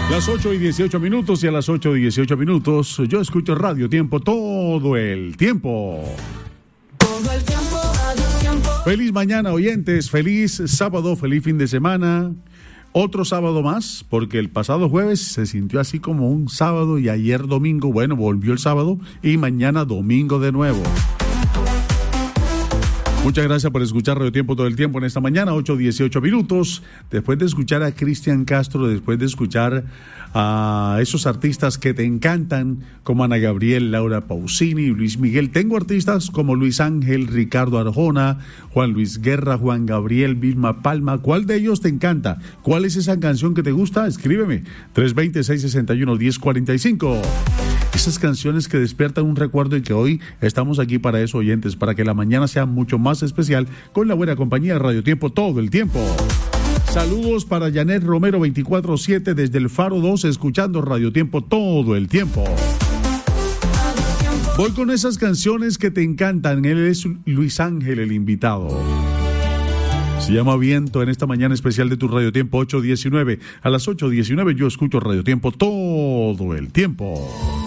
Las 8:18 y a las 8:18 yo escucho Radio Tiempo todo el tiempo. Todo el tiempo, Radio Tiempo. Feliz mañana, oyentes, feliz sábado, feliz fin de semana. Otro sábado más, porque el pasado jueves se sintió así como un sábado y ayer domingo, bueno, volvió el sábado y mañana domingo de nuevo. Muchas gracias por escuchar Radio Tiempo todo el tiempo en esta mañana, 8:18. Después de escuchar a Cristian Castro, después de escuchar a esos artistas que te encantan, como Ana Gabriel, Laura Pausini, Luis Miguel. Tengo artistas como Luis Ángel, Ricardo Arjona, Juan Luis Guerra, Juan Gabriel, Vilma Palma. ¿Cuál de ellos te encanta? ¿Cuál es esa canción que te gusta? Escríbeme, 320-661-1045. Esas canciones que despiertan un recuerdo y que hoy estamos aquí para eso, oyentes, para que la mañana sea mucho más especial con la buena compañía de Radio Tiempo todo el tiempo. Saludos para Janet Romero 24/7 desde el Faro 2 escuchando Radio Tiempo todo el tiempo. Voy con esas canciones que te encantan. Él es Luis Ángel, el invitado. Se llama Viento en esta mañana especial de tu Radio Tiempo 8:19. A las 8:19 yo escucho Radio Tiempo todo el tiempo.